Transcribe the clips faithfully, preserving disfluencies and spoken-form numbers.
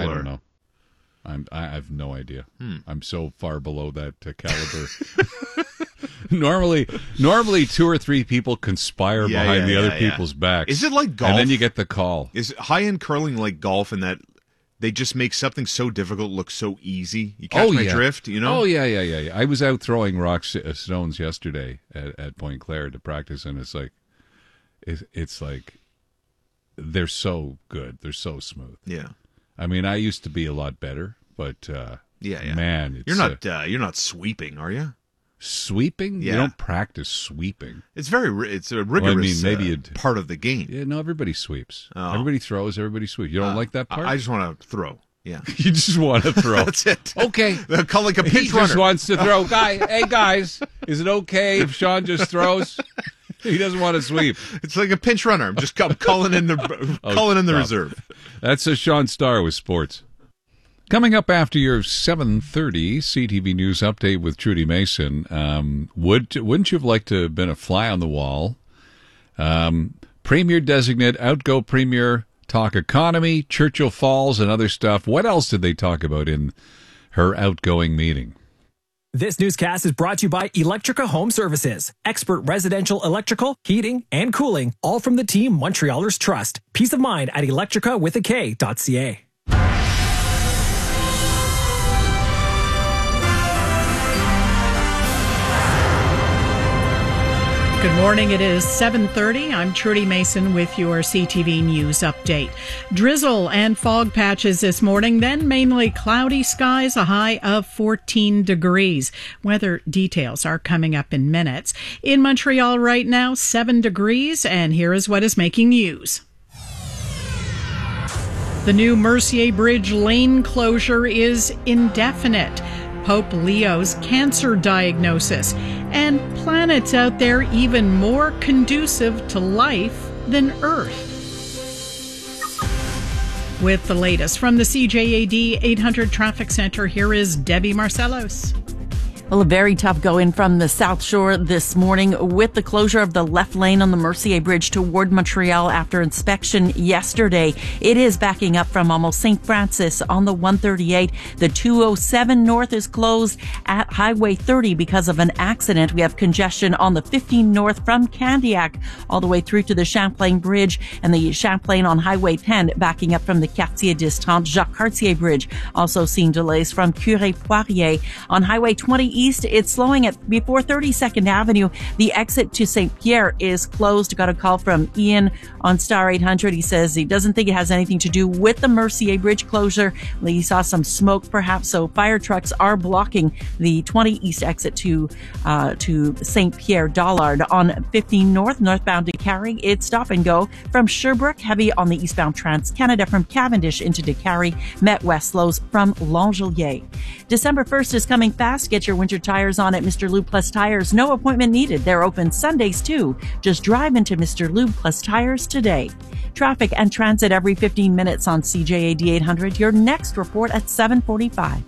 I don't know. I'm, I have no idea. Hmm. I'm so far below that uh, caliber. normally, normally two or three people conspire Yeah, behind yeah, the yeah, other yeah. people's backs. Is it like golf? And then you get the call. Is high-end curling like golf in that they just make something so difficult look so easy? You catch oh, my yeah. drift, you know? Oh, yeah, yeah, yeah, yeah. I was out throwing rocks, uh, stones yesterday at, at Point Claire to practice, and it's like, it's, it's like, they're so good. They're so smooth. Yeah. I mean, I used to be a lot better, but uh, Yeah, yeah. man, it's, You're not uh, uh, you're not sweeping, are you? sweeping. Yeah. You don't practice sweeping. It's very ri- it's a Well, rigorous I mean, maybe uh, you'd- part of the game. Yeah, no, everybody sweeps. Oh. Everybody throws. Everybody sweeps. You don't Uh, like that part? I I just want to throw. Yeah. you just want to throw. That's it. Okay. They'll call like a He pinch just runner. wants to throw. Guy, hey guys, is it okay if Sean just throws? He doesn't want to sweep. It's like a pinch runner. I'm just I'm calling in the Oh, calling in the stop. reserve. That's a Sean Starr with sports. Coming up after your seven thirty C T V News update with Trudy Mason, um, would, wouldn't you have liked to have been a fly on the wall? Um, Premier designate, outgo Premier, talk economy, Churchill Falls, and other stuff. What else did they talk about in her outgoing meeting? This newscast is brought to you by Electrica Home Services. Expert residential electrical, heating, and cooling, all from the team Montrealers trust. Peace of mind at electrica with a K dot C A. Good morning. It is seven thirty. I'm Trudy Mason with your C T V News update. Drizzle and fog patches this morning, then mainly cloudy skies, a high of fourteen degrees. Weather details are coming up in minutes. In Montreal right now, seven degrees, and here is what is making news. The new Mercier Bridge lane closure is indefinite. Pope Leo's cancer diagnosis, and planets out there even more conducive to life than Earth. With the latest from the C J A D eight hundred Traffic Center, here is Debbie Marcellos. Well, a very tough go-in from the South Shore this morning with the closure of the left lane on the Mercier Bridge toward Montreal after inspection yesterday. It is backing up from almost Saint Francis on the one thirty-eight. The two oh seven North is closed at Highway thirty because of an accident. We have congestion on the fifteen North from Candiac all the way through to the Champlain Bridge, and the Champlain on Highway ten backing up from the Quartier Distant Jacques Cartier Bridge. Also seeing delays from Curé-Poirier. On Highway twenty East, it's slowing at before thirty-second Avenue. The exit to Saint Pierre is closed. Got a call from Ian on Star eight hundred. He says he doesn't think it has anything to do with the Mercier Bridge closure. He saw some smoke perhaps, so fire trucks are blocking the twenty East exit to uh, to Saint Pierre Dollard. On fifteen North, northbound to Carrie, it's stop and go from Sherbrooke. Heavy on the eastbound Trans-Canada from Cavendish into DeCarry. Met West slows from L'Angelier. December first is coming fast. Get your winter tires on at Mister Lube Plus Tires. No appointment needed. They're open Sundays too. Just drive into Mister Lube Plus Tires today. Traffic and transit every fifteen minutes on C J A D eight hundred. Your next report at seven forty-five.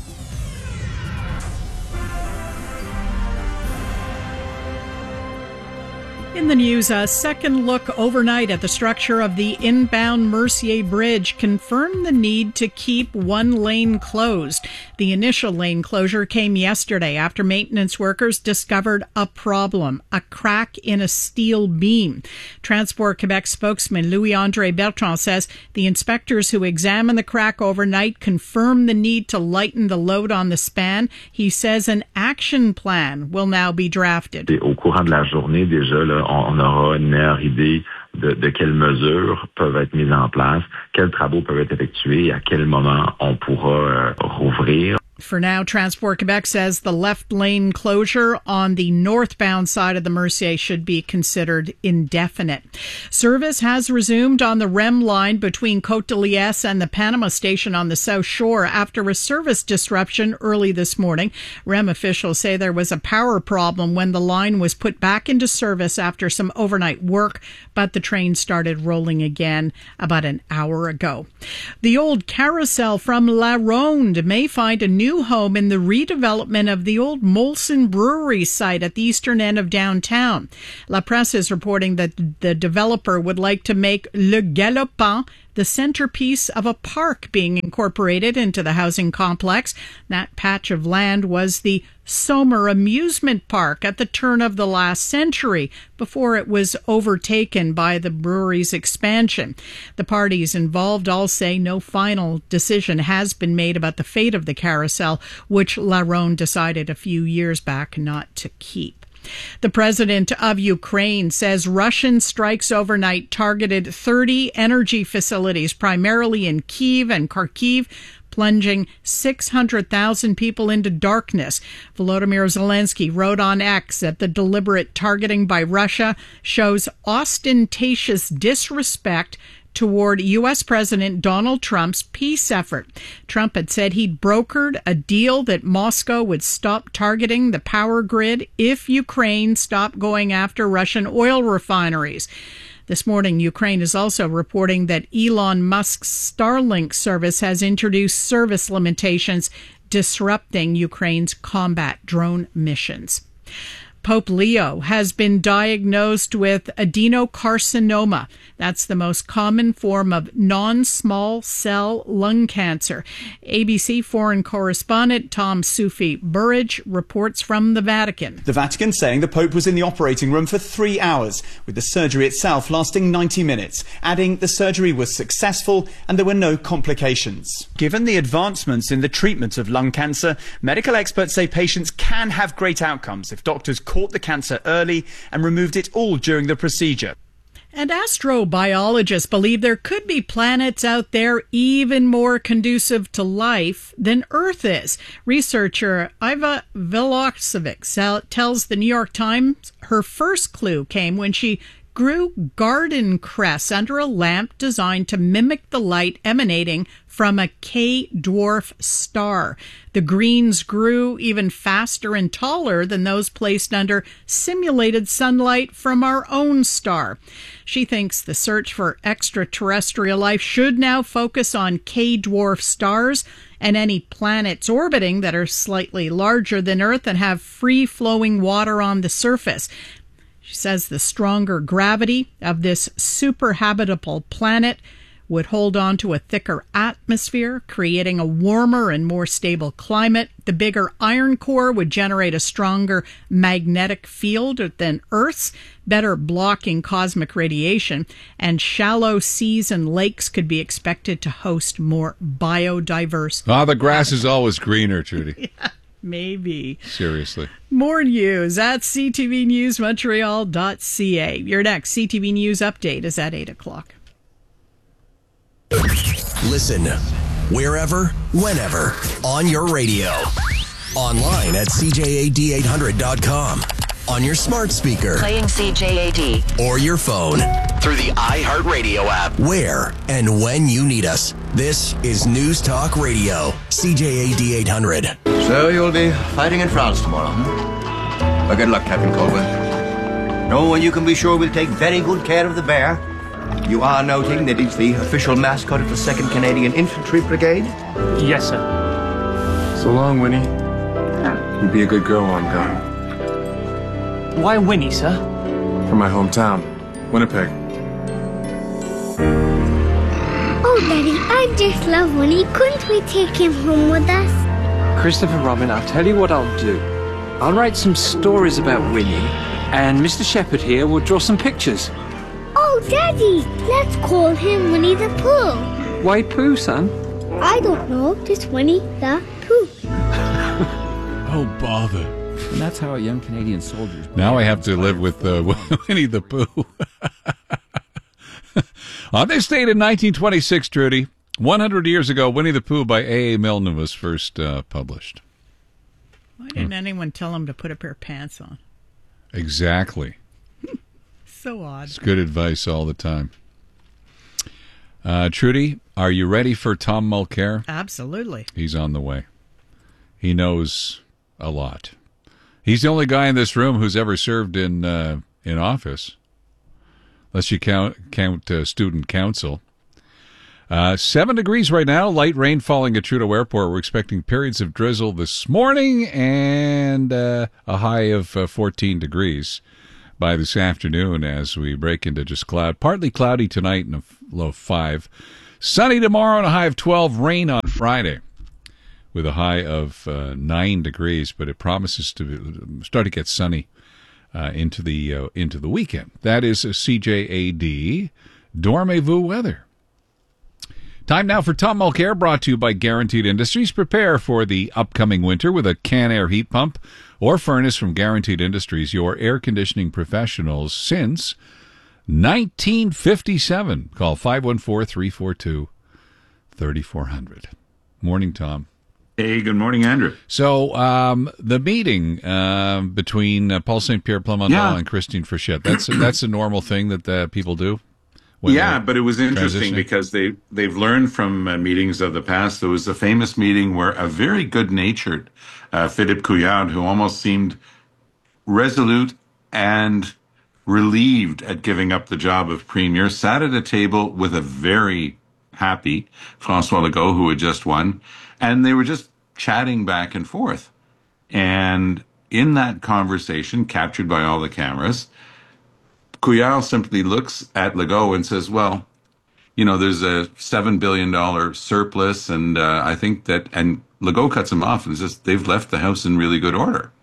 In the news, a second look overnight at the structure of the inbound Mercier Bridge confirmed the need to keep one lane closed. The initial lane closure came yesterday after maintenance workers discovered a problem, a crack in a steel beam. Transport Quebec spokesman Louis-André Bertrand says the inspectors who examined the crack overnight confirmed the need to lighten the load on the span. He says an action plan will now be drafted. Au courant de la journée, déjà, là, on aura une meilleure idée de, de quelles mesures peuvent être mises en place, quels travaux peuvent être effectués, à quel moment on pourra euh, rouvrir. For now, Transport Quebec says the left lane closure on the northbound side of the Mercier should be considered indefinite. Service has resumed on the R E M line between Côte de Liesse and the Panama station on the South Shore after a service disruption early this morning. R E M officials say there was a power problem when the line was put back into service after some overnight work, but the train started rolling again about an hour ago. The old carousel from La Ronde may find a new home in the redevelopment of the old Molson Brewery site at the eastern end of downtown. La Presse is reporting that the developer would like to make Le Galopin the centerpiece of a park being incorporated into the housing complex. That patch of land was the Somer Amusement Park at the turn of the last century, before it was overtaken by the brewery's expansion. The parties involved all say no final decision has been made about the fate of the carousel, which La Ronde decided a few years back not to keep. The president of Ukraine says Russian strikes overnight targeted thirty energy facilities, primarily in Kyiv and Kharkiv, plunging six hundred thousand people into darkness. Volodymyr Zelensky wrote on X that the deliberate targeting by Russia shows ostentatious disrespect toward U S. President Donald Trump's peace effort. Trump had said he'd brokered a deal that Moscow would stop targeting the power grid if Ukraine stopped going after Russian oil refineries. This morning, Ukraine is also reporting that Elon Musk's Starlink service has introduced service limitations, disrupting Ukraine's combat drone missions. Pope Leo has been diagnosed with adenocarcinoma. That's the most common form of non-small cell lung cancer. A B C foreign correspondent Tom Sufi Burridge reports from the Vatican. The Vatican saying the Pope was in the operating room for three hours, with the surgery itself lasting ninety minutes, adding the surgery was successful and there were no complications. Given the advancements in the treatment of lung cancer, medical experts say patients can have great outcomes if doctors caught the cancer early and removed it all during the procedure. And astrobiologists believe there could be planets out there even more conducive to life than Earth is. Researcher Iva Vilosevich tells the New York Times her first clue came when she grew garden cress under a lamp designed to mimic the light emanating from a K-dwarf star. The greens grew even faster and taller than those placed under simulated sunlight from our own star. She thinks the search for extraterrestrial life should now focus on K-dwarf stars and any planets orbiting that are slightly larger than Earth and have free-flowing water on the surface. She says the stronger gravity of this superhabitable planet would hold on to a thicker atmosphere, creating a warmer and more stable climate. The bigger iron core would generate a stronger magnetic field than Earth's, better blocking cosmic radiation, and shallow seas and lakes could be expected to host more biodiverse. Ah, the grass is always greener, Trudy. Yeah. Maybe. Seriously. More news at c t v news montreal dot c a. Your next C T V News update is at eight o'clock. Listen wherever, whenever, on your radio. Online at c j a d eight hundred dot com. On your smart speaker. Playing C J A D. Or your phone. Through the iHeartRadio app. Where and when you need us. This is News Talk Radio. C J A D eight hundred. So you'll be fighting in France tomorrow, huh? Well, good luck, Captain Colwell. No, and you can be sure we'll take very good care of the bear. You are noting that it's the official mascot of the second Canadian Infantry Brigade? Yes, sir. So long, Winnie. You be a good girl while I'm gone. Why Winnie, sir? From my hometown, Winnipeg. Oh, Daddy, I just love Winnie. Couldn't we take him home with us? Christopher Robin, I'll tell you what I'll do. I'll write some stories about Winnie, and Mister Shepherd here will draw some pictures. Oh, Daddy, let's call him Winnie the Pooh. Why Pooh, son? I don't know, just Winnie the Pooh. Oh, bother. And that's how a young Canadian soldier... Now I have to live with uh, Winnie the Pooh. On this date in nineteen twenty-six, Trudy, one hundred years ago, Winnie the Pooh by A A. Milne was first uh, published. Why didn't anyone tell him to put a pair of pants on? Exactly. So odd. It's good advice all the time. Uh, Trudy, are you ready for Tom Mulcair? Absolutely. He's on the way. He knows a lot. He's the only guy in this room who's ever served in uh, in office, unless you count count uh, student council. Uh, seven degrees right now. Light rain falling at Trudeau Airport. We're expecting periods of drizzle this morning and uh, a high of uh, fourteen degrees. by this afternoon as we break into just cloud. Partly cloudy tonight and a low of five. Sunny tomorrow and a high of twelve. Rain on Friday with a high of uh, nine degrees, but it promises to start to get sunny uh, into the uh, into the weekend. That is a C J A D Dormez-vous weather. Time now for Tom Mulcair, brought to you by Guaranteed Industries. Prepare for the upcoming winter with a Can-Air heat pump or furnace from Guaranteed Industries, your air conditioning professionals since nineteen fifty-seven. Call five one four, three four two, three four zero zero. Morning, Tom. Hey, good morning, Andrew. So, um, the meeting uh, between uh, Paul Saint Pierre Plamondon yeah. and Christine Frechette, that's, that's a normal thing that uh, people do? Yeah, but it was interesting because they, they've learned from uh, meetings of the past. There was a famous meeting where a very good-natured uh, Philippe Couillard, who almost seemed resolute and relieved at giving up the job of premier, sat at a table with a very happy François Legault, who had just won, and they were just chatting back and forth. And in that conversation, captured by all the cameras, Couillard simply looks at Legault and says, well, you know, there's a seven billion dollars surplus, and uh, I think that, and Legault cuts him off and says, they've left the house in really good order.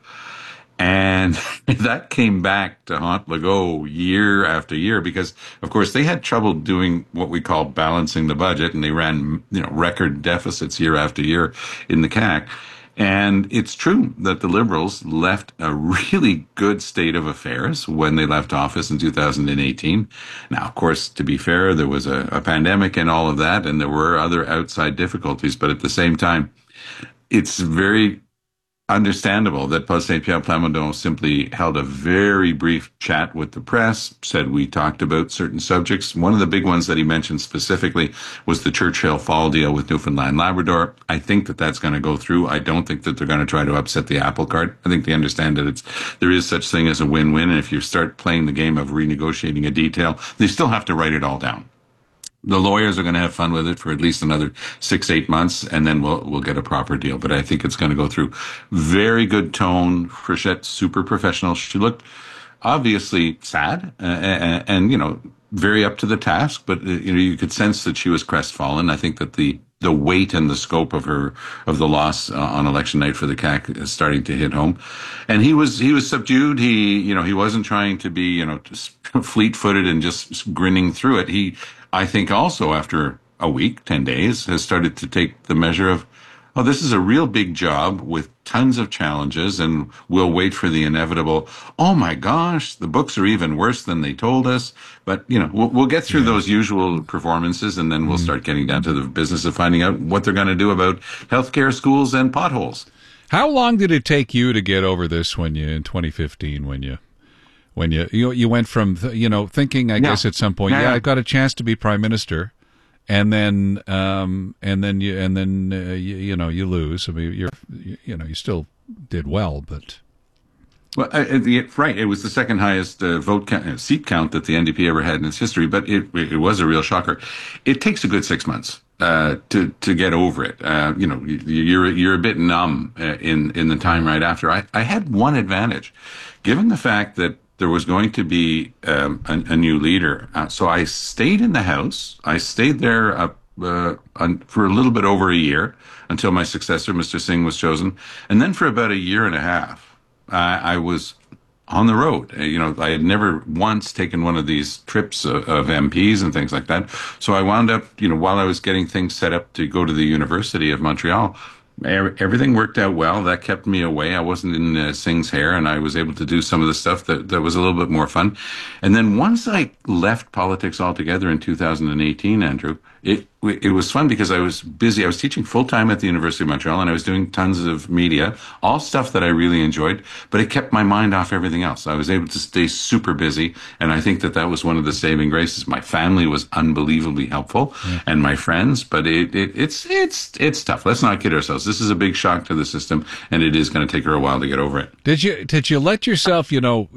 And that came back to haunt Legault year after year because, of course, they had trouble doing what we call balancing the budget, and they ran, you know, record deficits year after year in the C A C. And it's true that the Liberals left a really good state of affairs when they left office in two thousand eighteen. Now, of course, to be fair, there was a, a pandemic and all of that, and there were other outside difficulties. But at the same time, it's very understandable that Paul Saint Pierre Plamondon simply held a very brief chat with the press, said we talked about certain subjects. One of the big ones that he mentioned specifically was the Churchill Fall deal with Newfoundland Labrador. I think that that's going to go through. I don't think that they're going to try to upset the apple cart. I think they understand that it's there is such thing as a win-win, and if you start playing the game of renegotiating a detail, they still have to write it all down. The lawyers are going to have fun with it for at least another six, eight months, and then we'll we'll get a proper deal. But I think it's going to go through. Very good tone. Frechette, super professional. She looked obviously sad uh, and, and, you know, very up to the task. But, uh, you know, you could sense that she was crestfallen. I think that the the weight and the scope of her of the loss uh, on election night for the C A C is starting to hit home. And he was he was subdued. He, you know, he wasn't trying to be, you know, fleet-footed and just grinning through it. He, I think also after a week, ten days, has started to take the measure of, oh, this is a real big job with tons of challenges, and we'll wait for the inevitable, oh my gosh, the books are even worse than they told us. But, you know, we'll, we'll get through yeah. those usual performances, and then we'll mm. start getting down to the business of finding out what they're going to do about healthcare, schools, and potholes. How long did it take you to get over this when you, in twenty fifteen, when you... When you, you you went from, you know, thinking, I yeah. guess at some point, yeah, yeah, I've got a chance to be prime minister, and then um and then you and then uh, you, you know you lose. I mean, you're you know you still did well, but well, uh, the, right. It was the second highest uh, vote count, seat count that the N D P ever had in its history, but it it was a real shocker. It takes a good six months uh to to get over it. Uh, you know, you're you're a bit numb uh, in in the time right after. I I had one advantage, given the fact that there was going to be um, a, a new leader. Uh, so I stayed in the House. I stayed there uh, uh, on, for a little bit over a year until my successor, Mister Singh, was chosen. And then for about a year and a half, uh, I was on the road. Uh, you know, I had never once taken one of these trips of, of M Ps and things like that. So I wound up, you know, while I was getting things set up to go to the University of Montreal, everything worked out well. That kept me away. I wasn't in uh, Singh's hair, and I was able to do some of the stuff that, that was a little bit more fun. And then once I left politics altogether in two thousand eighteen, Andrew, it it was fun because I was busy. I was teaching full-time at the University of Montreal, and I was doing tons of media, all stuff that I really enjoyed, but it kept my mind off everything else. I was able to stay super busy, and I think that that was one of the saving graces. My family was unbelievably helpful, yeah. and my friends, but it, it it's it's it's tough. Let's not kid ourselves. This is a big shock to the system, and it is going to take her a while to get over it. Did you did you let yourself, you know,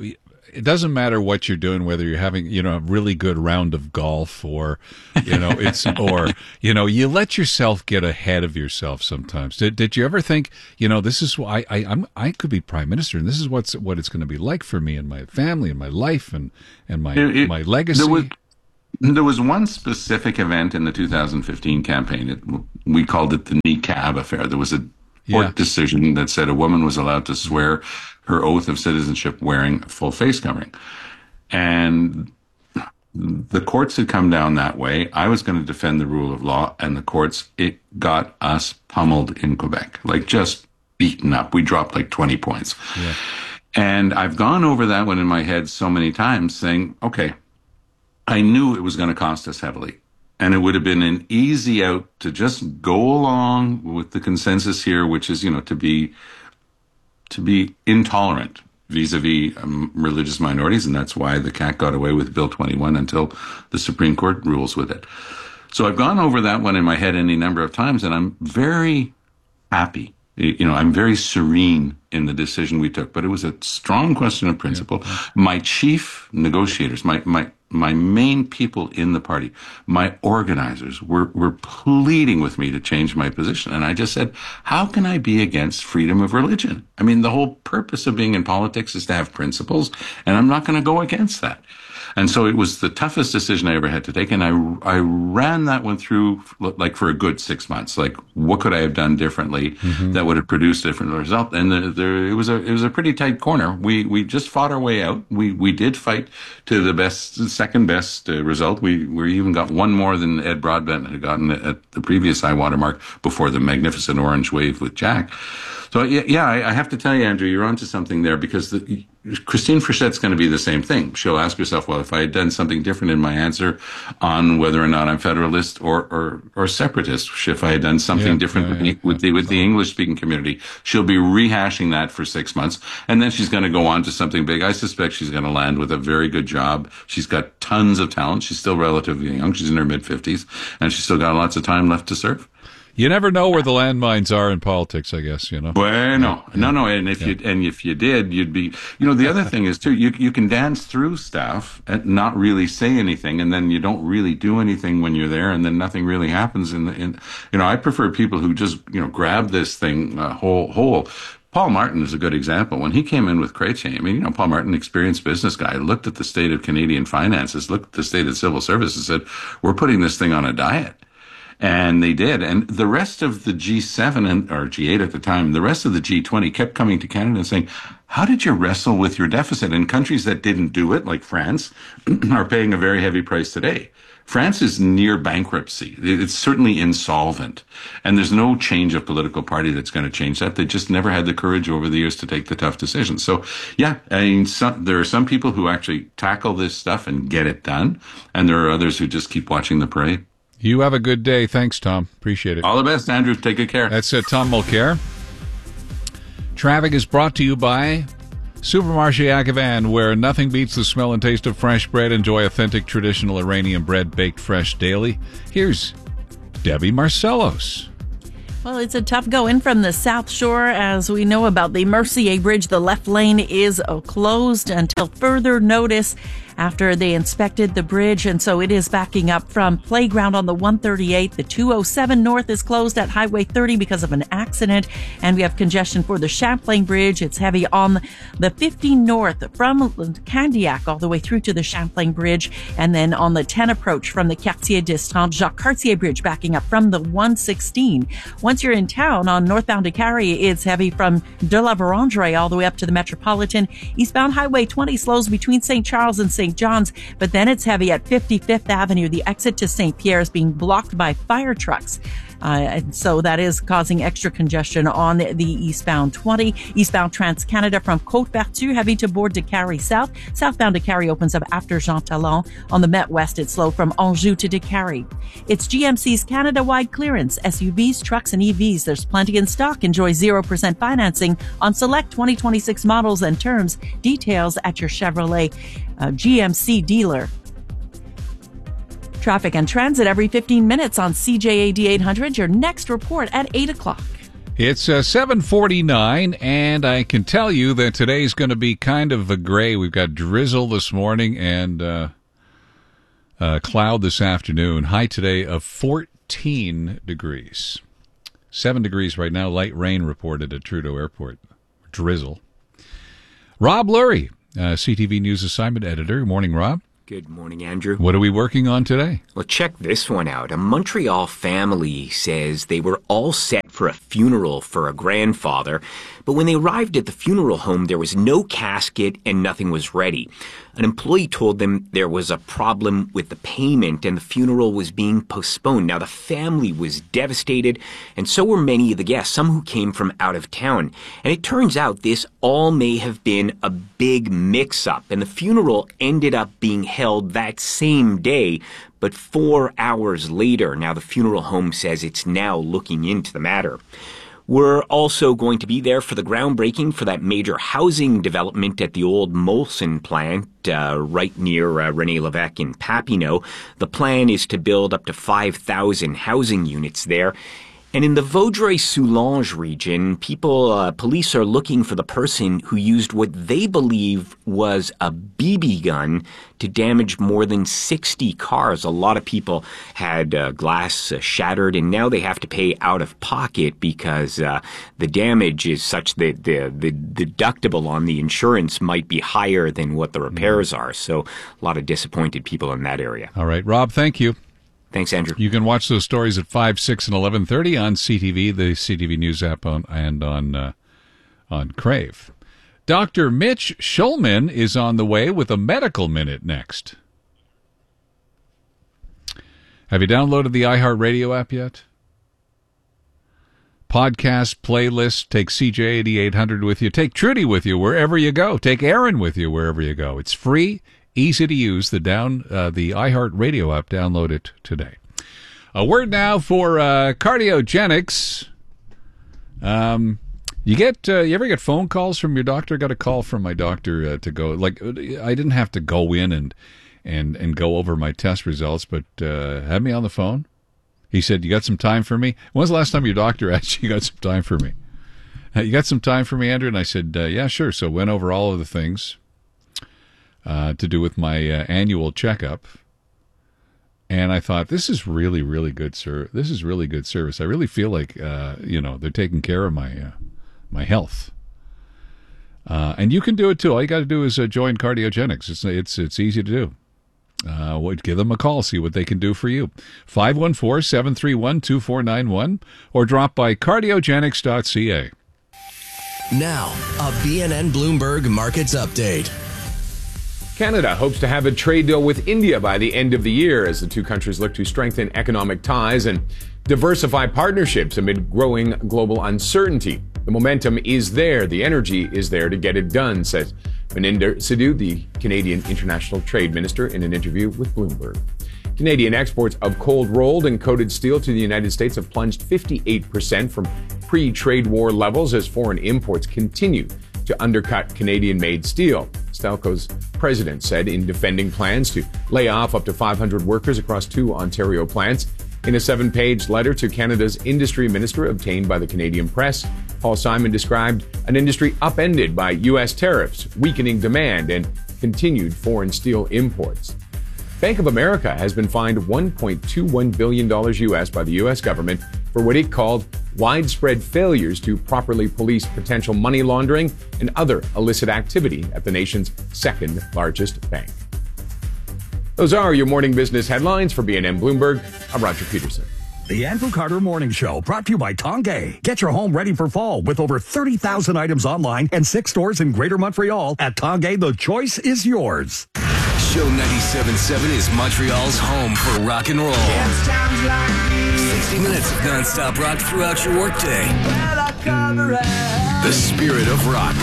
it doesn't matter what you're doing, whether you're having, you know, a really good round of golf or, you know, it's, or, you know, you let yourself get ahead of yourself sometimes. Did, did you ever think, you know, this is why I, I, I'm, I could be prime minister and this is what's, what it's going to be like for me and my family and my life and, and my, it, it, my legacy? There was, there was one specific event in the two thousand fifteen campaign. It, we called it the niqab affair. There was a court yeah. decision that said a woman was allowed to swear her oath of citizenship wearing a full face covering. And the courts had come down that way. I was going to defend the rule of law, and the courts, it got us pummeled in Quebec, like just beaten up. We dropped like twenty points. Yeah. And I've gone over that one in my head so many times saying, okay, I knew it was going to cost us heavily. And it would have been an easy out to just go along with the consensus here, which is, you know, to be to be intolerant vis-a-vis um, religious minorities. And that's why the C A Q got away with Bill twenty-one until the Supreme Court rules with it. So I've gone over that one in my head any number of times, and I'm very happy. You know, I'm very serene in the decision we took, but it was a strong question of principle. Yeah. My chief negotiators, my, my, my main people in the party, my organizers were, were pleading with me to change my position. And I just said, how can I be against freedom of religion? I mean, the whole purpose of being in politics is to have principles, and I'm not going to go against that. And so it was the toughest decision I ever had to take. And I, I ran that one through like for a good six months. Like, what could I have done differently mm-hmm. that would have produced a different result? And the, the, it was a, it was a pretty tight corner. We, we just fought our way out. We, we did fight to the best, second best uh, result. We, we even got one more than Ed Broadbent had gotten at the previous high water mark before the magnificent orange wave with Jack. So, yeah, yeah, I have to tell you, Andrew, you're onto something there, because the, Christine Frichette's going to be the same thing. She'll ask herself, well, if I had done something different in my answer on whether or not I'm Federalist or or, or Separatist, if I had done something yeah, different yeah, yeah, with, the, with the English-speaking community, she'll be rehashing that for six months, and then she's going to go on to something big. I suspect she's going to land with a very good job. She's got tons of talent. She's still relatively young. She's in her mid-fifties, and she's still got lots of time left to serve. You never know where the landmines are in politics, I guess, you know. Well, no, no, no. And if yeah. you and if you did, you'd be, you know, the other thing is too, you you can dance through stuff and not really say anything, and then you don't really do anything when you're there, and then nothing really happens. In the, in, you know, I prefer people who just, you know, grab this thing uh, whole whole. Paul Martin is a good example. When he came in with Chrétien, I mean, you know, Paul Martin, experienced business guy, looked at the state of Canadian finances, looked at the state of civil service, and said, "We're putting this thing on a diet." And they did. And the rest of the G seven, and or G eight at the time, the rest of the G twenty kept coming to Canada and saying, how did you wrestle with your deficit? And countries that didn't do it, like France, are paying a very heavy price today. France is near bankruptcy. It's certainly insolvent. And there's no change of political party that's going to change that. They just never had the courage over the years to take the tough decisions. So, yeah, I mean, some, there are some people who actually tackle this stuff and get it done. And there are others who just keep watching the parade. You have a good day. Thanks, Tom. Appreciate it. All the best, Andrew. Take good care. That's it, Tom Mulcair. Traffic is brought to you by Supermarché Agavan, where nothing beats the smell and taste of fresh bread. Enjoy authentic traditional Iranian bread baked fresh daily. Here's Debbie Marcellos. Well, it's a tough go in from the South Shore. As we know about the Mercier Bridge, the left lane is closed until further notice after they inspected the bridge. And so it is backing up from Playground on the one thirty-eight. The two oh seven North is closed at Highway thirty because of an accident. And we have congestion for the Champlain Bridge. It's heavy on the fifteen North from Candiac all the way through to the Champlain Bridge. And then on the ten approach from the Quartier Distant, Jacques Cartier Bridge backing up from the one sixteen. Once you're in town on northbound to Carrie, it's heavy from De La Vérendrye all the way up to the Metropolitan. Eastbound Highway twenty slows between Saint Charles and Saint John's, but then it's heavy at fifty-fifth Avenue. The exit to Saint Pierre is being blocked by fire trucks. Uh, and so that is causing extra congestion on the, the eastbound twenty. Eastbound Trans-Canada from Côte-Vertu, heavy to Bourg de Carrie South. Southbound de Carrie opens up after Jean Talon. On the Met West, it's slow from Anjou to de Carrie. It's G M C's Canada-wide clearance. S U Vs, trucks, and E Vs. There's plenty in stock. Enjoy zero percent financing on select twenty twenty-six models and terms. Details at your Chevrolet uh, G M C dealer. Traffic and transit every fifteen minutes on C J A D eight hundred. Your next report at eight o'clock. It's uh, seven forty-nine, and I can tell you that today's going to be kind of a gray. We've got drizzle this morning and uh, uh, cloud this afternoon. High today of fourteen degrees. Seven degrees right now. Light rain reported at Trudeau Airport. Drizzle. Rob Lurie, uh, C T V News assignment editor. Good morning, Rob. Good morning, Andrew. What are we working on today? Well, check this one out. A Montreal family says they were all set for a funeral for a grandfather, but when they arrived at the funeral home, there was no casket and nothing was ready. An employee told them there was a problem with the payment and the funeral was being postponed. Now, the family was devastated, and so were many of the guests, some who came from out of town. And it turns out this all may have been a big mix-up, and the funeral ended up being held that same day, but four hours later. Now, the funeral home says it's now looking into the matter. We're also going to be there for the groundbreaking for that major housing development at the old Molson plant uh, right near uh, René Lévesque in Papineau. The plan is to build up to five thousand housing units there. And in the Vaudreuil-Soulanges region, people, uh, police are looking for the person who used what they believe was a B B gun to damage more than sixty cars. A lot of people had uh, glass uh, shattered, and now they have to pay out of pocket because uh, the damage is such that the, the deductible on the insurance might be higher than what the repairs are. So a lot of disappointed people in that area. All right, Rob, thank you. Thanks, Andrew. You can watch those stories at five, six, and eleven thirty on C T V, the C T V News app, on, and on uh, on Crave. Doctor Mitch Schulman is on the way with a medical minute next. Have you downloaded the iHeartRadio app yet? Podcast, playlist, take C J eighty-eight hundred with you. Take Trudy with you wherever you go. Take Aaron with you wherever you go. It's free. Easy to use. The down uh, the iHeartRadio app. Download it today. A word now for uh, cardiogenics. Um, you get uh, you ever get phone calls from your doctor? Got a call from my doctor uh, to go. Like I didn't have to go in and and and go over my test results, but uh, had me on the phone. He said, "You got some time for me?" When's the last time your doctor asked you, "You got some time for me?" Uh, you got some time for me, Andrew? And I said, uh, "Yeah, sure." So went over all of the things. Uh, to do with my uh, annual checkup, and I thought this is really, really good, sir. This is really good service. I really feel like uh, you know they're taking care of my uh, my health, uh, and you can do it too. All you got to do is uh, join Cardiogenics. It's it's it's easy to do. Uh, what, give them a call, see what they can do for you. five one four, seven three one, two four nine one, or drop by cardiogenics dot c a. Now, a B N N Bloomberg Markets Update. Canada hopes to have a trade deal with India by the end of the year as the two countries look to strengthen economic ties and diversify partnerships amid growing global uncertainty. The momentum is there. The energy is there to get it done, says Maninder Sidhu, the Canadian International Trade Minister, in an interview with Bloomberg. Canadian exports of cold-rolled and coated steel to the United States have plunged fifty-eight percent from pre-trade war levels as foreign imports continue to undercut Canadian-made steel. Stelco's president said in defending plans to lay off up to five hundred workers across two Ontario plants. In a seven-page letter to Canada's industry minister obtained by the Canadian press, Paul Simon described an industry upended by U S tariffs, weakening demand, and continued foreign steel imports. Bank of America has been fined one point two one billion dollars U S by the U S government for what it called widespread failures to properly police potential money laundering and other illicit activity at the nation's second largest bank. Those are your morning business headlines. For B N N Bloomberg, I'm Roger Peterson. The Andrew Carter Morning Show, brought to you by Tongay. Get your home ready for fall with over thirty thousand items online and six stores in Greater Montreal. At Tongay, the choice is yours. Show ninety-seven point seven is Montreal's home for rock and roll. sixty minutes of non-stop rock throughout your workday. The spirit of rock.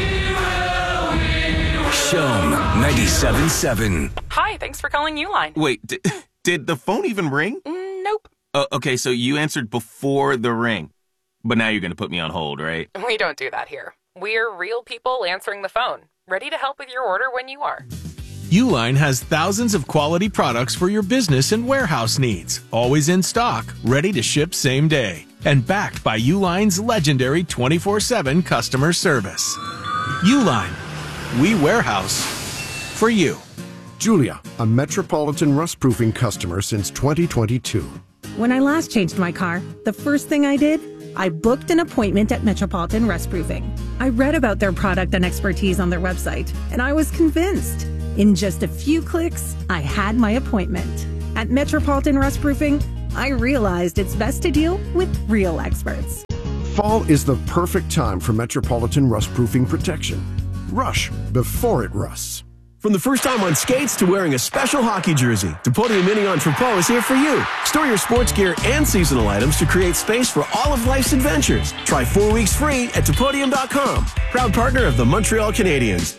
Show ninety-seven point seven. Hi, thanks for calling Uline. Wait, d- did the phone even ring? Mm, nope. Uh, okay, so you answered before the ring. But now you're going to put me on hold, right? We don't do that here. We're real people answering the phone, ready to help with your order when you are. Uline has thousands of quality products for your business and warehouse needs, always in stock, ready to ship same day, and backed by Uline's legendary twenty-four seven customer service. Uline, we warehouse for you. Julia, a Metropolitan rust-proofing customer since twenty twenty-two. When I last changed my car, the first thing I did, I booked an appointment at Metropolitan Rustproofing. I read about their product and expertise on their website, and I was convinced. In just a few clicks, I had my appointment. At Metropolitan Rustproofing, I realized it's best to deal with real experts. Fall is the perfect time for Metropolitan rust-proofing protection. Rush before it rusts. From the first time on skates to wearing a special hockey jersey, Depodium Mini Entrepot is here for you. Store your sports gear and seasonal items to create space for all of life's adventures. Try four weeks free at Depodium dot com. Proud partner of the Montreal Canadiens.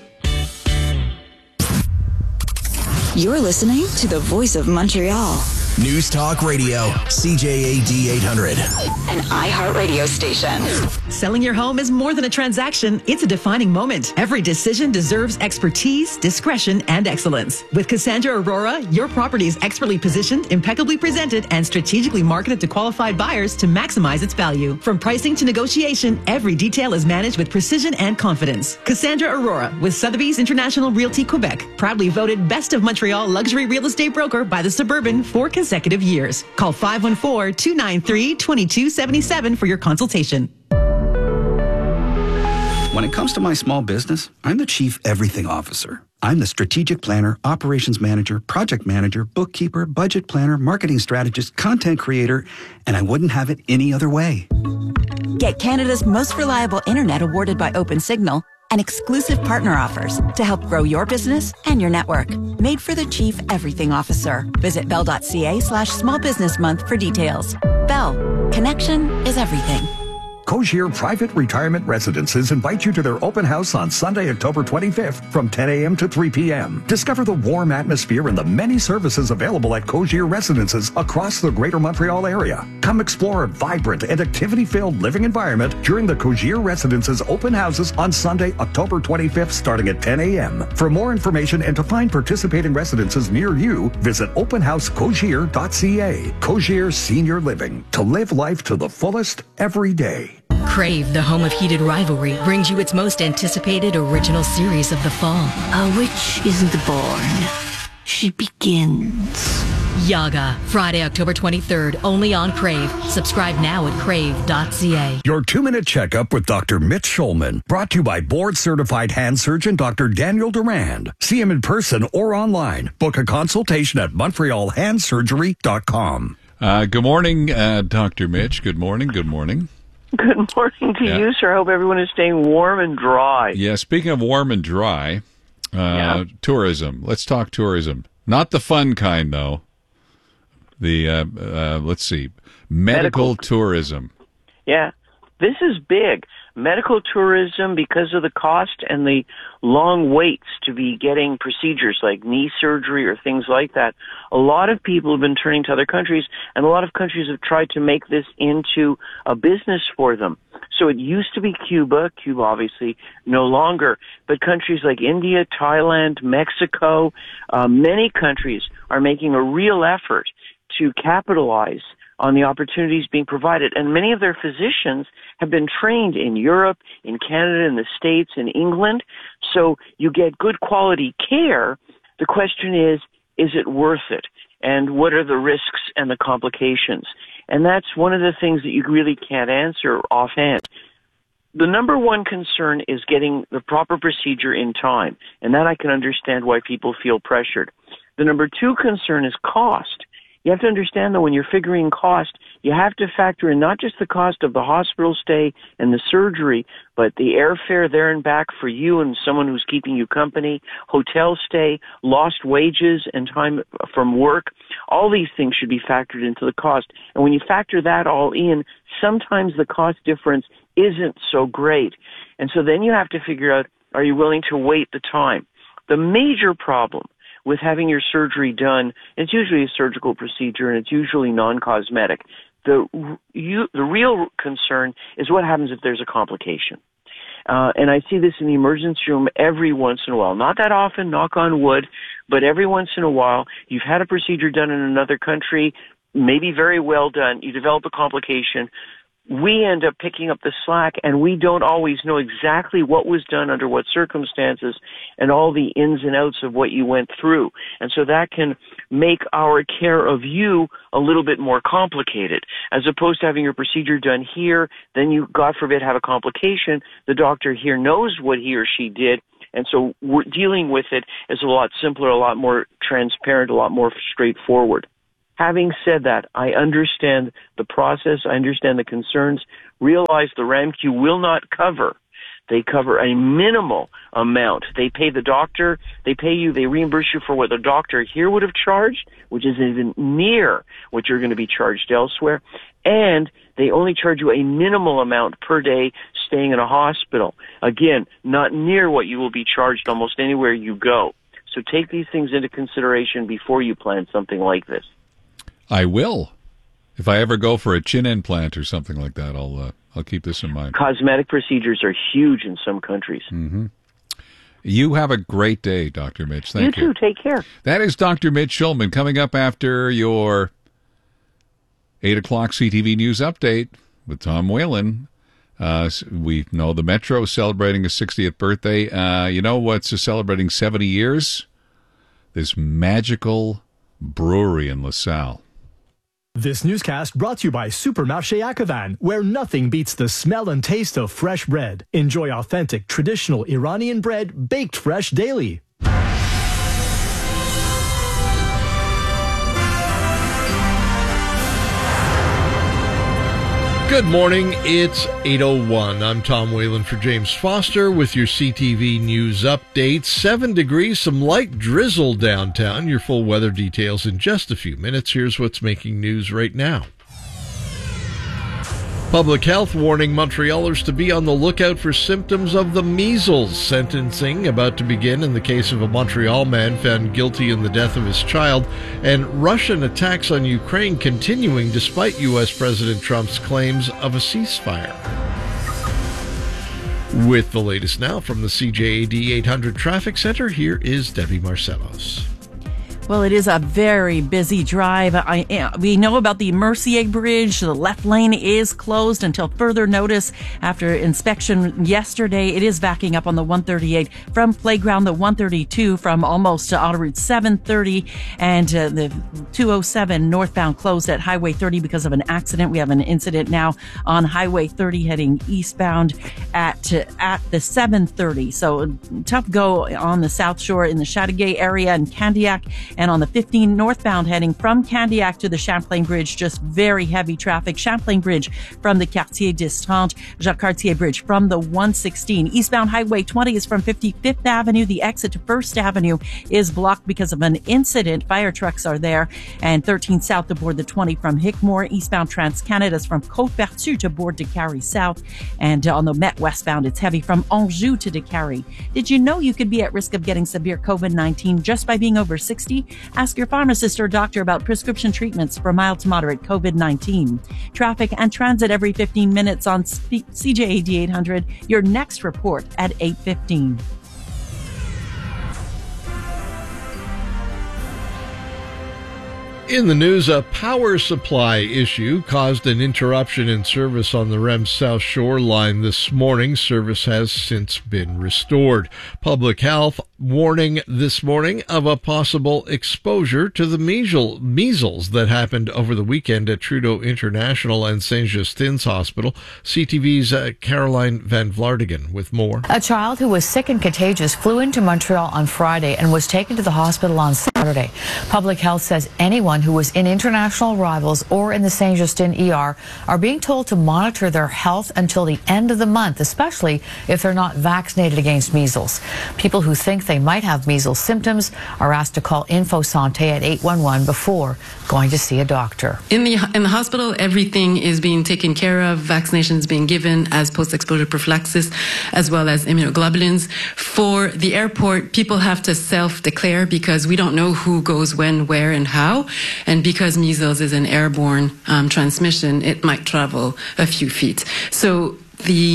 You're listening to the Voice of Montreal. News Talk Radio, C J A D eight hundred. An iHeartRadio station. Selling your home is more than a transaction. It's a defining moment. Every decision deserves expertise, discretion, and excellence. With Cassandra Aurora, your property is expertly positioned, impeccably presented, and strategically marketed to qualified buyers to maximize its value. From pricing to negotiation, every detail is managed with precision and confidence. Cassandra Aurora with Sotheby's International Realty Quebec, proudly voted Best of Montreal Luxury Real Estate Broker by the Suburban for consecutive years. Call five one four, two nine three, two two seven seven for your consultation. When it comes to my small business, I'm the Chief Everything Officer. I'm the strategic planner, operations manager, project manager, bookkeeper, budget planner, marketing strategist, content creator, and I wouldn't have it any other way. Get Canada's most reliable internet awarded by OpenSignal and exclusive partner offers to help grow your business and your network. Made for the Chief Everything Officer. Visit bell.ca slash small business month for details. Bell. Connection is everything. Cogier Private Retirement Residences invite you to their open house on Sunday, October twenty-fifth from ten a.m. to three p.m. Discover the warm atmosphere and the many services available at Cogier Residences across the Greater Montreal area. Come explore a vibrant and activity-filled living environment during the Cogier Residences open houses on Sunday, October twenty-fifth, starting at ten a.m. For more information and to find participating residences near you, visit open house cogier dot c a. Cogier Senior Living. To live life to the fullest every day. Crave, the home of heated rivalry, brings you its most anticipated original series of the fall. A witch isn't born. She begins. Yaga, Friday, October twenty-third, only on Crave. Subscribe now at crave dot c a. Your two-minute checkup with Doctor Mitch Schulman, brought to you by board-certified hand surgeon Doctor Daniel Durand. See him in person or online. Book a consultation at montreal hand surgery dot com. Uh, good morning, uh, Doctor Mitch. Good morning. Good morning. Good morning to yeah. you, sir. I hope everyone is staying warm and dry. Yeah, speaking of warm and dry, uh, yeah. tourism. Let's talk tourism. Not the fun kind, though. The, uh, uh, let's see, medical, medical tourism. Yeah, this is big. Medical tourism, because of the cost and the long waits to be getting procedures like knee surgery or things like that, a lot of people have been turning to other countries, and a lot of countries have tried to make this into a business for them. So it used to be Cuba, Cuba obviously no longer, but countries like India, Thailand, Mexico, uh, many countries are making a real effort to capitalize on the opportunities being provided. And many of their physicians have been trained in Europe, in Canada, in the States, in England. So you get good quality care. The question is, is it worth it? And what are the risks and the complications? And that's one of the things that you really can't answer offhand. The number one concern is getting the proper procedure in time. And that I can understand why people feel pressured. The number two concern is cost. You have to understand that when you're figuring cost, you have to factor in not just the cost of the hospital stay and the surgery, but the airfare there and back for you and someone who's keeping you company, hotel stay, lost wages and time from work. All these things should be factored into the cost. And when you factor that all in, sometimes the cost difference isn't so great. And so then you have to figure out, are you willing to wait the time? The major problem with having your surgery done, it's usually a surgical procedure and it's usually non-cosmetic. The, you, the real concern is what happens if there's a complication. Uh, and I see this in the emergency room every once in a while. Not that often, knock on wood, but every once in a while, you've had a procedure done in another country, maybe very well done, you develop a complication. We end up picking up the slack, and we don't always know exactly what was done under what circumstances and all the ins and outs of what you went through. And so that can make our care of you a little bit more complicated, as opposed to having your procedure done here, then you, God forbid, have a complication. The doctor here knows what he or she did, and so we're dealing with it is a lot simpler, a lot more transparent, a lot more straightforward. Having said that, I understand the process. I understand the concerns. Realize the RAMQ will not cover. They cover a minimal amount. They pay the doctor. They pay you. They reimburse you for what the doctor here would have charged, which is even near what you're going to be charged elsewhere. And they only charge you a minimal amount per day staying in a hospital. Again, not near what you will be charged almost anywhere you go. So take these things into consideration before you plan something like this. I will. If I ever go for a chin implant or something like that, I'll uh, I'll keep this in mind. Cosmetic procedures are huge in some countries. Mm-hmm. You have a great day, Doctor Mitch. Thank you. You too. Take care. That is Doctor Mitch Schulman. Coming up after your eight o'clock C T V News Update with Tom Whalen. Uh, we know the Metro is celebrating his sixtieth birthday. Uh, you know what's celebrating seventy years? This magical brewery in LaSalle. This newscast brought to you by Supermarché Akavan, where nothing beats the smell and taste of fresh bread. Enjoy authentic, traditional Iranian bread baked fresh daily. Good morning, it's eight oh one. I'm Tom Whalen for James Foster with your C T V News Update. Seven degrees, some light drizzle downtown. Your full weather details in just a few minutes. Here's what's making news right now. Public health warning Montrealers to be on the lookout for symptoms of the measles. Sentencing about to begin in the case of a Montreal man found guilty in the death of his child, and Russian attacks on Ukraine continuing despite U S President Trump's claims of a ceasefire. With the latest now from the C J A D eight hundred Traffic Center, here is Debbie Marcellos. Well, it is a very busy drive. I, we know about the Mercier Bridge. The left lane is closed until further notice after inspection yesterday. It is backing up on the one thirty-eight from Playground, the one thirty-two from almost to Autoroute seven thirty, and uh, the two oh seven northbound closed at Highway thirty because of an accident. We have an incident now on Highway thirty heading eastbound at uh, at the seven thirty. So tough go on the South Shore in the Chateauguay area and Candiac. And on the fifteen northbound heading from Candiac to the Champlain Bridge, just very heavy traffic. Champlain Bridge from the Quartier d'Estrade, Jacques Cartier Bridge from the one sixteen. Eastbound Highway twenty is from fifty-fifth Avenue. The exit to First Avenue is blocked because of an incident. Fire trucks are there. And thirteen south to board the twenty from Hickmore. Eastbound TransCanada is from Côte-Pertue to board Décarie South. And on the Met westbound, it's heavy from Anjou to Décarie. Did you know you could be at risk of getting severe COVID nineteen just by being over sixty? Ask your pharmacist or doctor about prescription treatments for mild to moderate COVID nineteen. Traffic and transit every fifteen minutes on C J A D eight hundred. Your next report at eight fifteen. In the news, a power supply issue caused an interruption in service on the R E M South Shore line this morning. Service has since been restored. Public Health warning this morning of a possible exposure to the measles that happened over the weekend at Trudeau International and Saint Justin's Hospital. C T V's uh, Caroline Van Vlaardingen with more. A child who was sick and contagious flew into Montreal on Friday and was taken to the hospital on Saturday. Public Health says anyone who was in international arrivals or in the Saint Justin E R are being told to monitor their health until the end of the month, especially if they're not vaccinated against measles. People who think they might have measles symptoms are asked to call Info Santé at eight one one before going to see a doctor. In the in the hospital, everything is being taken care of. Vaccinations being given as post-exposure prophylaxis, as well as immunoglobulins. For the airport, people have to self-declare because we don't know who goes when, where, and how. And because measles is an airborne um, transmission, it might travel a few feet. So the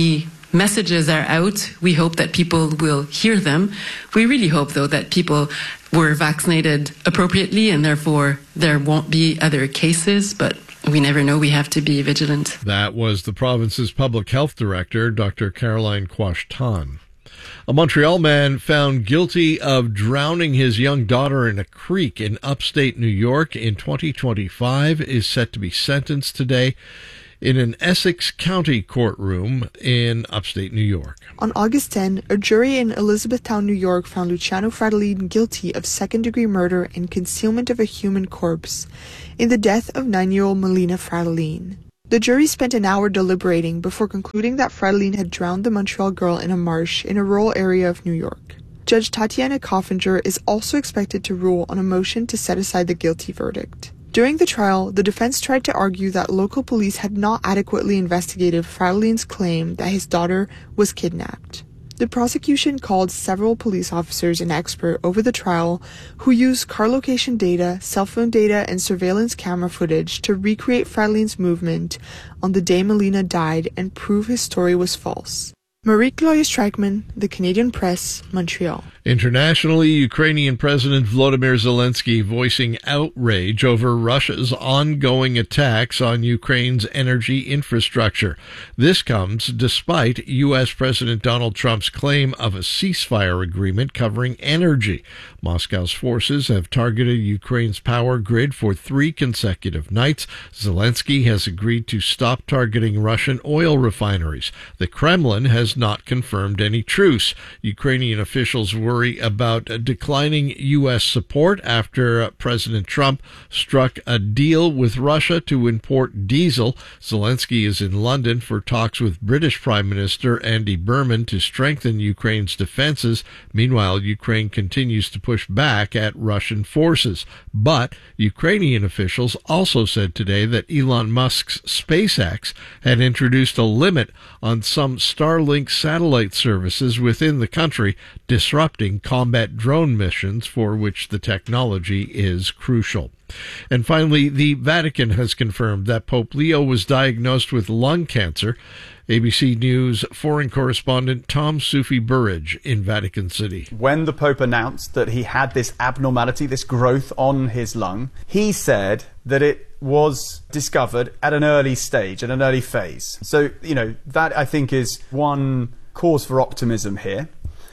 messages are out. We hope that people will hear them. We really hope, though, that people were vaccinated appropriately and therefore there won't be other cases, but we never know. We have to be vigilant. That was the province's public health director, Doctor Caroline Quashtan. A Montreal man found guilty of drowning his young daughter in a creek in upstate New York in twenty twenty-five is set to be sentenced today in an Essex County courtroom in upstate New York. On August tenth, a jury in Elizabethtown, New York found Luciano Fratellin guilty of second-degree murder and concealment of a human corpse in the death of nine-year-old Melina Fratellin. The jury spent an hour deliberating before concluding that Fratellin had drowned the Montreal girl in a marsh in a rural area of New York. Judge Tatiana Coffinger is also expected to rule on a motion to set aside the guilty verdict. During the trial, the defense tried to argue that local police had not adequately investigated Fratellin's claim that his daughter was kidnapped. The prosecution called several police officers and experts over the trial who used car location data, cell phone data, and surveillance camera footage to recreate Fratellin's movement on the day Melina died and prove his story was false. Marie-Claude Streichman, The Canadian Press, Montreal. Internationally, Ukrainian President Volodymyr Zelensky voicing outrage over Russia's ongoing attacks on Ukraine's energy infrastructure. This comes despite U S. President Donald Trump's claim of a ceasefire agreement covering energy. Moscow's forces have targeted Ukraine's power grid for three consecutive nights. Zelensky has agreed to stop targeting Russian oil refineries. The Kremlin has not confirmed any truce. Ukrainian officials worry about declining U S support after President Trump struck a deal with Russia to import diesel. Zelensky is in London for talks with British Prime Minister Andy Burnham to strengthen Ukraine's defenses. Meanwhile, Ukraine continues to push back at Russian forces. But Ukrainian officials also said today that Elon Musk's SpaceX had introduced a limit on some Starlink satellite services within the country, disrupting combat drone missions for which the technology is crucial. And finally, the Vatican has confirmed that Pope Leo was diagnosed with lung cancer. A B C News foreign correspondent Tom Sufi Burridge in Vatican City. When the Pope announced that he had this abnormality, this growth on his lung, he said that it was discovered at an early stage, at an early phase. So, you know, that I think is one cause for optimism here.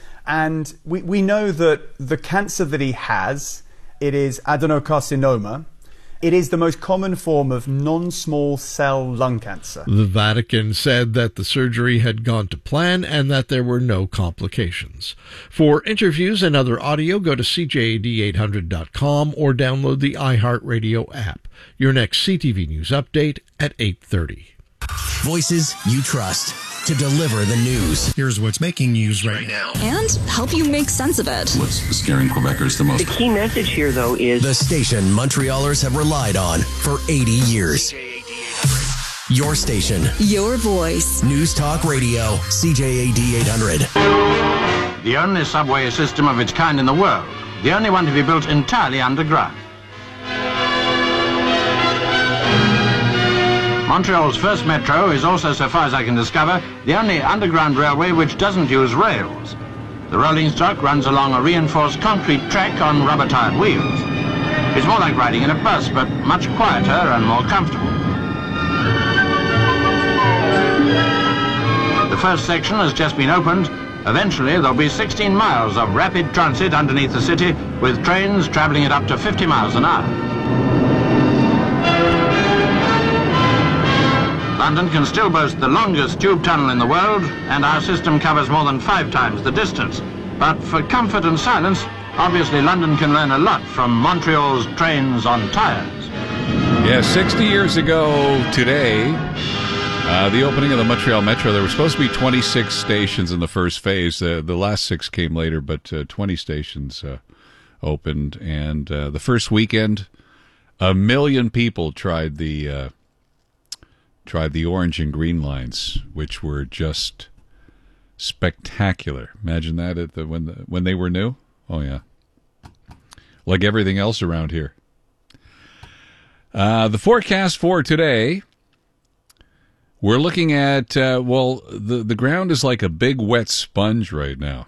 And we, we know that the cancer that he has, it is adenocarcinoma. It is the most common form of non-small cell lung cancer. The Vatican said that the surgery had gone to plan and that there were no complications. For interviews and other audio, go to C J A D eight hundred dot com or download the iHeartRadio app. Your next C T V News update at eight thirty. Voices you trust to deliver the news. Here's what's making news right now. And help you make sense of it. What's scaring Quebecers the most? The key message here, though, is the station Montrealers have relied on for eighty years. Your station. Your voice. News Talk Radio, C J A D eight hundred. The only subway system of its kind in the world. The only one to be built entirely underground. Montreal's first metro is also, so far as I can discover, the only underground railway which doesn't use rails. The rolling stock runs along a reinforced concrete track on rubber-tired wheels. It's more like riding in a bus, but much quieter and more comfortable. The first section has just been opened. Eventually, there'll be sixteen miles of rapid transit underneath the city, with trains traveling at up to fifty miles an hour. London can still boast the longest tube tunnel in the world, and our system covers more than five times the distance. But for comfort and silence, obviously London can learn a lot from Montreal's trains on tires. Yeah, sixty years ago today, uh, the opening of the Montreal Metro, there were supposed to be twenty-six stations in the first phase. Uh, the last six came later, but uh, twenty stations uh, opened. And uh, the first weekend, a million people tried the... Uh, tried the orange and green lines, which were just spectacular. Imagine that at the when the, when they were new. Oh yeah, like everything else around here. Uh, the forecast for today: We're looking at, uh, well, the, the ground is like a big wet sponge right now.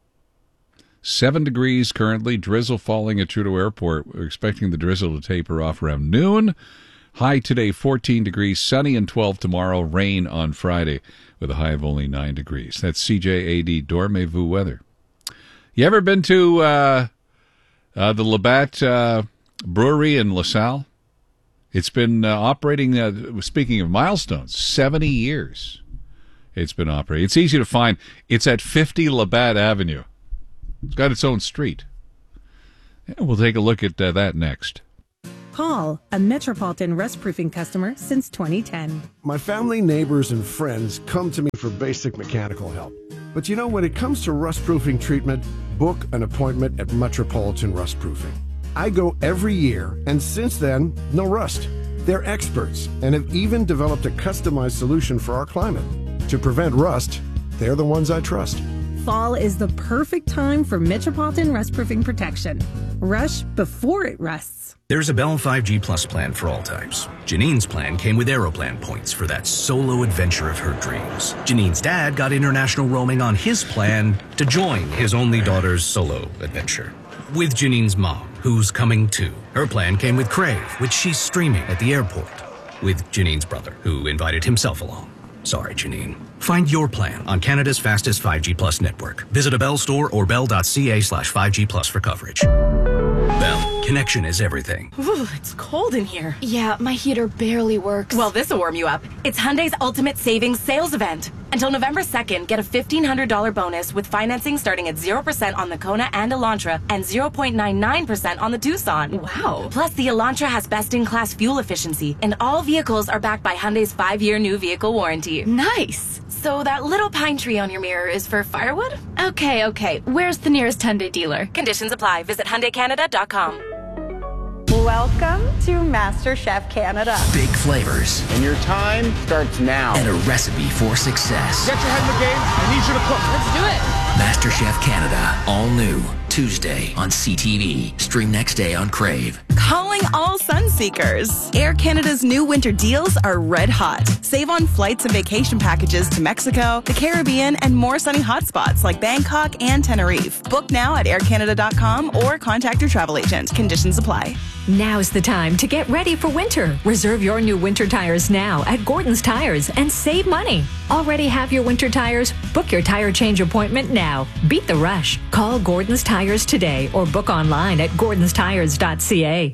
Seven degrees currently, drizzle falling at Trudeau Airport. We're expecting the drizzle to taper off around noon. High today, fourteen degrees, sunny and twelve tomorrow, rain on Friday with a high of only nine degrees. That's C J A D Dormez-vous weather. You ever been to uh, uh, the Labatt uh, Brewery in LaSalle? It's been uh, operating, uh, speaking of milestones, seventy years it's been operating. It's easy to find. It's at fifty Labatt Avenue. It's got its own street. Yeah, we'll take a look at uh, that next. Paul, a Metropolitan Rust Proofing customer since twenty ten. My family, neighbors, and friends come to me for basic mechanical help. But you know, when it comes to rust proofing treatment, book an appointment at Metropolitan Rust Proofing. I go every year, and since then, no rust. They're experts and have even developed a customized solution for our climate. To prevent rust, they're the ones I trust. Fall is the perfect time for Metropolitan Rust Proofing protection. Rush before it rusts. There's a Bell five G Plus plan for all types. Janine's plan came with Aeroplan points for that solo adventure of her dreams. Janine's dad got international roaming on his plan to join his only daughter's solo adventure. With Janine's mom, who's coming too. Her plan came with Crave, which she's streaming at the airport. With Janine's brother, who invited himself along. Sorry, Janine. Find your plan on Canada's fastest five G Plus network. Visit a Bell store or bell.ca slash 5G Plus for coverage. Bell, connection is everything. Ooh, it's cold in here. Yeah, my heater barely works. Well, this'll warm you up. It's Hyundai's Ultimate Savings Sales Event. Until November second, get a fifteen hundred dollars bonus with financing starting at zero percent on the Kona and Elantra and zero point nine nine percent on the Tucson. Wow. Plus, the Elantra has best-in-class fuel efficiency, and all vehicles are backed by Hyundai's five-year new vehicle warranty. Nice. So that little pine tree on your mirror is for firewood? Okay, okay. Where's the nearest Hyundai dealer? Conditions apply. Visit Hyundai Canada dot com. Welcome to MasterChef Canada. Big flavors. And your time starts now. And a recipe for success. Get your head in the game. I need you to cook. Let's do it. MasterChef Canada. All new. Tuesday on C T V. Stream next day on Crave. Calling all sun seekers. Air Canada's new winter deals are red hot. Save on flights and vacation packages to Mexico, the Caribbean, and more sunny hotspots like Bangkok and Tenerife. Book now at air canada dot com or contact your travel agent. Conditions apply. Now's the time to get ready for winter. Reserve your new winter tires now at Gordon's Tires and save money. Already have your winter tires? Book your tire change appointment now. Beat the rush. Call Gordon's Tires today or book online at gordons tires dot c a.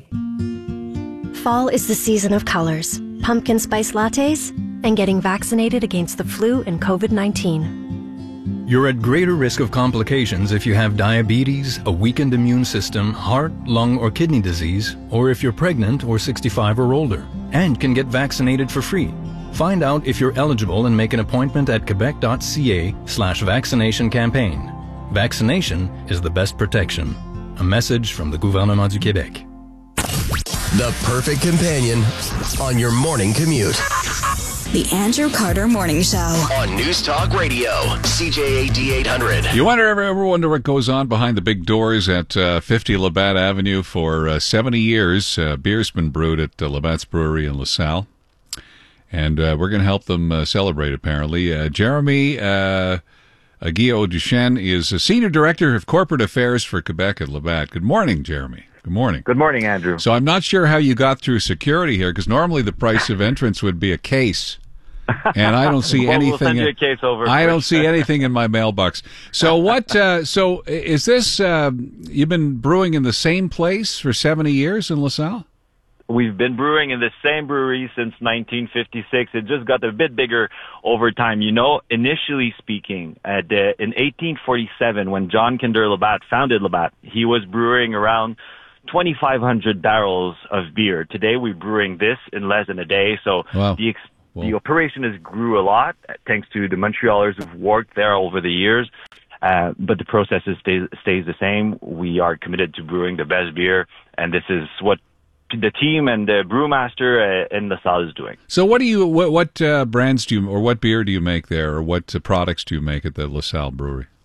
Fall is the season of colors, pumpkin spice lattes, and getting vaccinated against the flu and covid nineteen. You're at greater risk of complications if you have diabetes, a weakened immune system, heart, lung, or kidney disease, or if you're pregnant or sixty-five or older, and can get vaccinated for free. Find out if you're eligible and make an appointment at quebec dot c a slash vaccination campaign. Vaccination is the best protection. A message from the Gouvernement du Québec. The perfect companion on your morning commute. The Andrew Carter Morning Show. On News Talk Radio, C J A D eight hundred. You wonder, ever, ever wonder what goes on behind the big doors at uh, fifty Labatt Avenue for uh, seventy years? Uh, beer's been brewed at uh, Labatt's Brewery in LaSalle. And uh, we're going to help them uh, celebrate, apparently. Uh, Jeremy uh, Aguillot Duchesne is a Senior Director of Corporate Affairs for Quebec at Labatt. Good morning, Jeremy. Good morning. Good morning, Andrew. So I'm not sure how you got through security here, because normally the price of entrance would be a case. And I don't see well, anything. We'll send you a case over. I don't see anything in my mailbox. So what? Uh, so is this? Uh, you've been brewing in the same place for seventy years in LaSalle? We've been brewing in the same brewery since nineteen fifty-six. It just got a bit bigger over time. You know, initially speaking, at, uh, in eighteen forty-seven, when John Kinder Labatt founded Labatt, he was brewing around twenty-five hundred barrels of beer. Today, we're brewing this in less than a day. So wow. the ex- the operation has grew a lot thanks to the Montrealers who've worked there over the years. Uh, but the process is stays, stays the same. We are committed to brewing the best beer, and this is what the team and the brewmaster uh, in LaSalle is doing. So what do you, what, what uh, brands do you, or what beer do you make there, or what uh, products do you make at the LaSalle Brewery? It,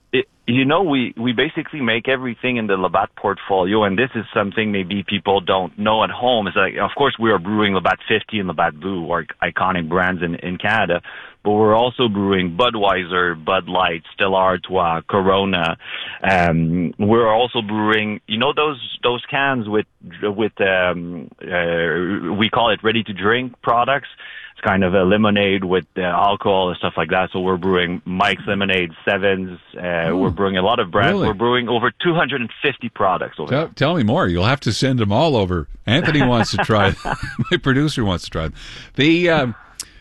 you know, we, we basically make everything in the Labatt portfolio, and this is something maybe people don't know at home. It's like, of course, we are brewing Labatt fifty and Labatt Blue, our iconic brands in, in Canada, but we're also brewing Budweiser, Bud Light, Stella Artois, Corona. Um, we're also brewing, you know, those those cans with with um, uh, we call it ready to drink products. It's kind of a lemonade with uh, alcohol and stuff like that. So we're brewing Mike's Lemonade, Sevens. Uh, oh, we're brewing a lot of brands. Really? We're brewing over two hundred fifty products over tell, there. Tell me more. You'll have to send them all over. Anthony wants to try. My producer wants to try them. The um,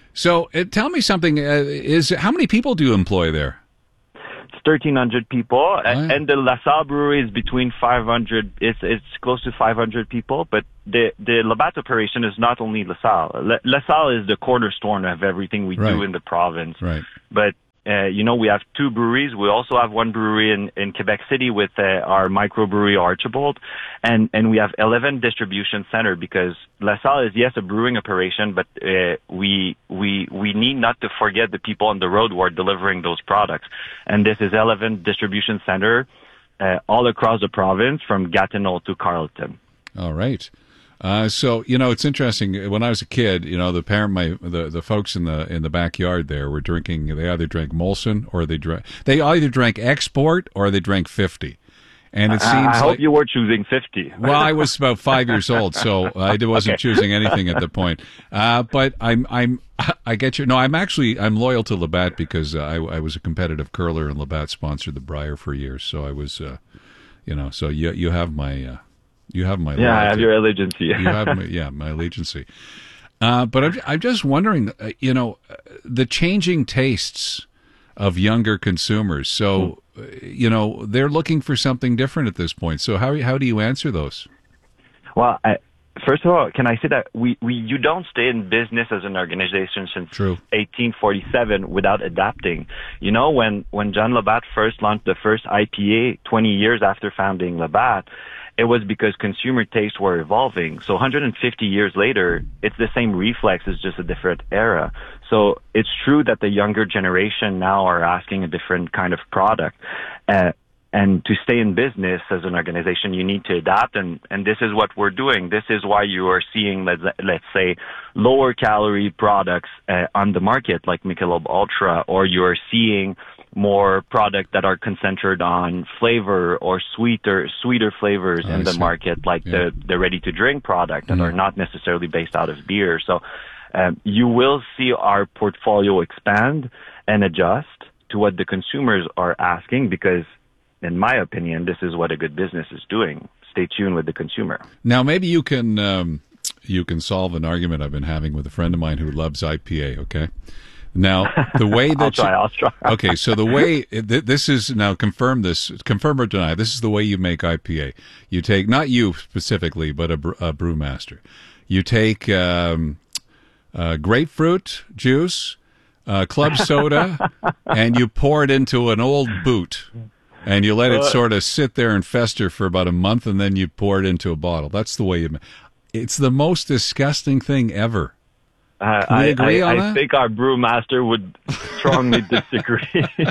so uh, tell me something. Uh, is how many people do you employ there? thirteen hundred people, Oh, yeah. and the La Salle brewery is between five hundred. It's it's close to five hundred people, but the the Labatt operation is not only La Salle. La, La Salle is the cornerstone of everything we Right. do in the province. Right. But uh, you know, we have two breweries. We also have one brewery in, in Quebec City with uh, our microbrewery Archibald, and and we have eleven distribution center because La Salle is yes a brewing operation, but uh, we we we need not to forget the people on the road who are delivering those products, and this is eleven distribution center uh, all across the province from Gatineau to Carleton. All right. Uh, so you know it's interesting. When I was a kid, you know the parent, my the, the folks in the in the backyard there were drinking. They either drank Molson or they drank. They either drank Export or they drank fifty. And it seems I, I hope like, you were choosing fifty. well, I was about five years old, so I wasn't Okay. choosing anything at the point. Uh, but I'm I'm I get you. No, I'm actually I'm loyal to Labatt because uh, I I was a competitive curler and Labatt sponsored the Briar for years. So I was, uh, you know, so you you have my. Uh, You have my Yeah, I have loyalty. your allegiancy. You have my, yeah, my allegiancy. Uh, but I'm, I'm just wondering, uh, you know, uh, the changing tastes of younger consumers. So, uh, you know, they're looking for something different at this point. So how how do you answer those? Well, I, first of all, can I say that we, we you don't stay in business as an organization since True. eighteen forty-seven without adapting. You know, when, when John Labatt first launched the first I P A twenty years after founding Labatt, it was because consumer tastes were evolving. So one hundred fifty years later, it's the same reflex, it's just a different era. So it's true that the younger generation now are asking a different kind of product. Uh, and to stay in business as an organization, you need to adapt, and, and this is what we're doing. This is why you are seeing, let's, let's say, lower calorie products uh, on the market, like Michelob Ultra, or you're seeing more product that are concentrated on flavor or sweeter sweeter flavors I in the see. market, like Yeah. the, the ready-to-drink product that Mm. are not necessarily based out of beer. So um, you will see our portfolio expand and adjust to what the consumers are asking because, in my opinion, this is what a good business is doing. Stay tuned with the consumer. Now, maybe you can um, you can solve an argument I've been having with a friend of mine who loves I P A. Okay. Now, the way that I'll try, you, I'll try. okay, so the way th- this is now confirm this, confirm or deny. This is the way you make I P A. You take not you specifically, but a, bre- a brewmaster. You take um, uh, grapefruit juice, uh, club soda, and you pour it into an old boot, and you let it sort of sit there and fester for about a month, and then you pour it into a bottle. That's the way you. Ma- it's the most disgusting thing ever. Uh, Can we I, agree I, on I that? think our brewmaster would strongly disagree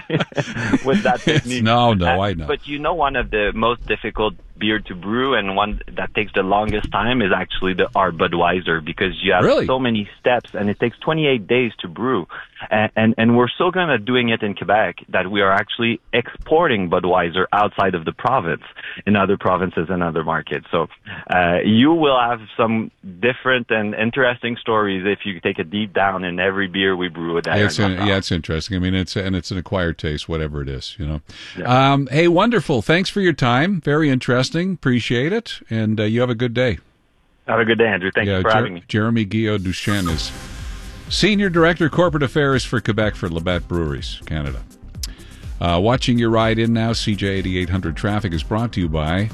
with that technique. No, no, Uh, I know. But you know, one of the most difficult beer to brew and one that takes the longest time is actually the our Budweiser because you have Really? so many steps and it takes twenty-eight days to brew. And, and, and we're so good at doing it in Quebec that we are actually exporting Budweiser outside of the province in other provinces and other markets. So uh, you will have some different and interesting stories if you take a deep down in every beer we brew at Yeah, it's, Iron an, Rock. yeah, it's interesting. I mean, it's and it's an acquired taste, whatever it is, you know. Um, hey, wonderful. Thanks for your time. Very interesting. Appreciate it. And uh, you have a good day. Have a good day, Andrew. Thank yeah, you for Jer- having me. Jeremy Guillaume Duchesne is Senior Director, Corporate Affairs for Quebec for Labatt Breweries, Canada. Uh, watching your ride in now, C J eighty-eight hundred Traffic is brought to you by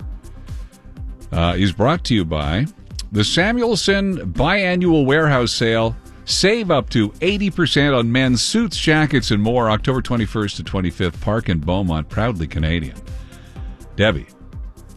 uh, is brought to you by the Samuelson Biannual Warehouse Sale. Save up to eighty percent on men's suits, jackets, and more. October twenty-first to twenty-fifth. Park in Beaumont, proudly Canadian. Debbie.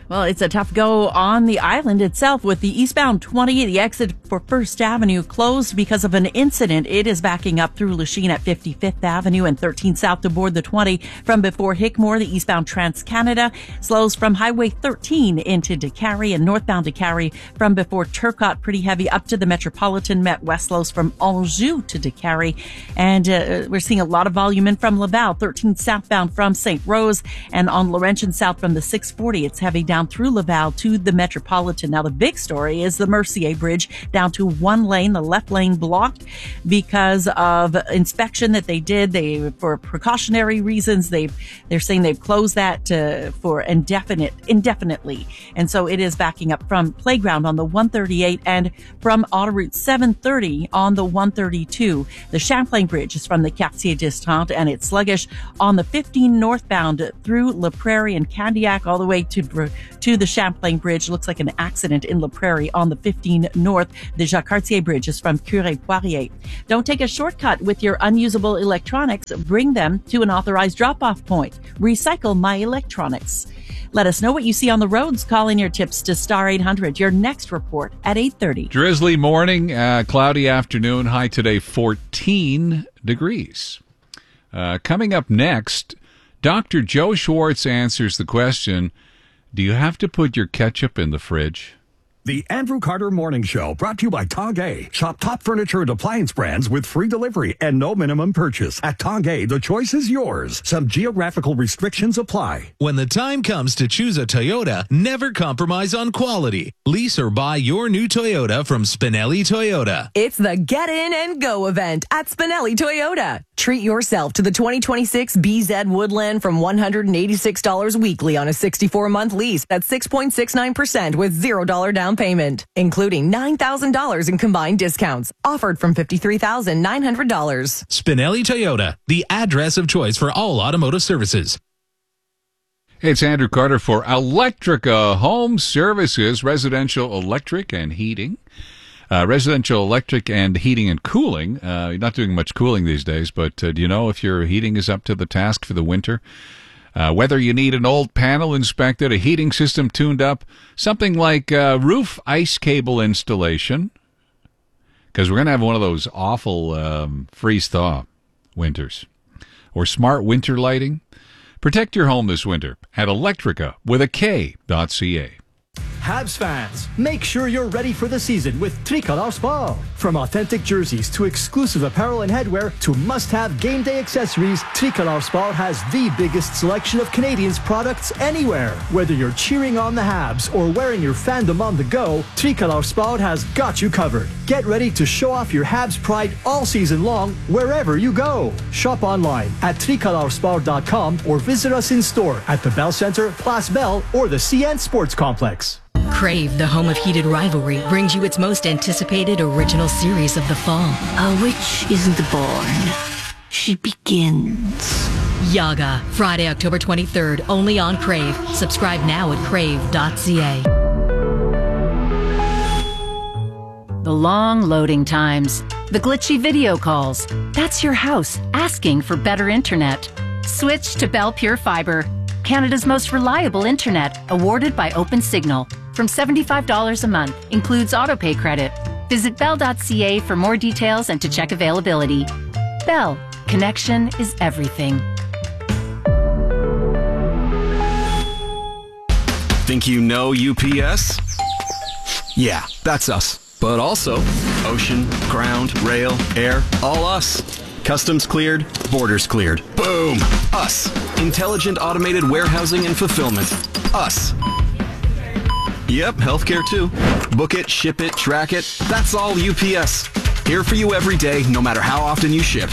Well, it's a tough go on the island itself with the eastbound twenty, the exit for First Avenue closed because of an incident. It is backing up through Lachine at fifty-fifth Avenue and thirteen south to board the twenty from before Hickmore. The eastbound Trans-Canada slows from Highway thirteen into DeCarry and northbound DeCarry from before Turcotte, pretty heavy up to the Metropolitan. Met West slows from Anjou to DeCarry. And uh, we're seeing a lot of volume in from Laval, thirteen southbound from Saint Rose, and on Laurentian south from the six forty. It's heavy down through Laval to the Metropolitan. Now, the big story is the Mercier Bridge down to one lane, the left lane blocked because of inspection that they did. They, for precautionary reasons, they they're saying they've closed that uh, for indefinite, indefinitely. And so it is backing up from Playground on the one thirty-eight and from Autoroute seven thirty on the one thirty-two. The Champlain Bridge is from the Quartier d'Estaing, and it's sluggish on the fifteen northbound through La Prairie and Candiac all the way to to the Champlain Bridge. Looks like an accident in La Prairie on the fifteen north. The Jacques Cartier Bridge is from Curé-Poirier. Don't take a shortcut with your unusable electronics. Bring them to an authorized drop-off point. Recycle My Electronics. Let us know what you see on the roads. Call in your tips to Star eight hundred. Your next report at eight thirty. Drizzly morning, uh, cloudy afternoon. High today, fourteen degrees. Uh, coming up next, Doctor Joe Schwartz answers the question, do you have to put your ketchup in the fridge? The Andrew Carter Morning Show, brought to you by Tongay. Shop top furniture and appliance brands with free delivery and no minimum purchase. At Tongay, the choice is yours. Some geographical restrictions apply. When the time comes to choose a Toyota, never compromise on quality. Lease or buy your new Toyota from Spinelli Toyota. It's the Get In and Go event at Spinelli Toyota. Treat yourself to the twenty twenty-six B Z Woodland from one hundred eighty-six dollars weekly on a sixty-four month lease. That's six point six nine percent with zero dollars down payment, including nine thousand dollars in combined discounts. Offered from fifty-three thousand nine hundred dollars. Spinelli Toyota, the address of choice for all automotive services. Hey, it's Andrew Carter for Electrica Home Services, residential electric and heating. Uh, residential electric and heating and cooling. Uh, you're not doing much cooling these days, but uh, do you know if your heating is up to the task for the winter? Uh, whether you need an old panel inspected, a heating system tuned up, something like uh, roof ice cable installation, because we're going to have one of those awful um, freeze-thaw winters, or smart winter lighting. Protect your home this winter at Electrica with a K dot C A. Habs fans, make sure you're ready for the season with Tricolor Sport. From authentic jerseys to exclusive apparel and headwear to must-have game day accessories, Tricolor Sport has the biggest selection of Canadians products anywhere. Whether you're cheering on the Habs or wearing your fandom on the go, Tricolor Sport has got you covered. Get ready to show off your Habs pride all season long wherever you go. Shop online at tricolor sport dot com or visit us in store at the Bell Center, Place Bell, or the C N Sports Complex. Crave, the home of heated rivalry, brings you its most anticipated original series of the fall. A witch isn't born. She begins. Yaga, Friday, October twenty-third, only on Crave. Subscribe now at crave dot c a. The long loading times, the glitchy video calls. That's your house asking for better internet. Switch to Bell Pure Fiber, Canada's most reliable internet, awarded by OpenSignal. From seventy-five dollars a month, includes autopay credit. Visit bell dot c a for more details and to check availability. Bell, connection is everything. Think you know U P S? Yeah, that's us. But also ocean, ground, rail, air, all us. Customs cleared, borders cleared. Boom! Us. Intelligent automated warehousing and fulfillment. Us. Yep, healthcare too. Book it, ship it, track it. That's all U P S. Here for you every day, no matter how often you ship.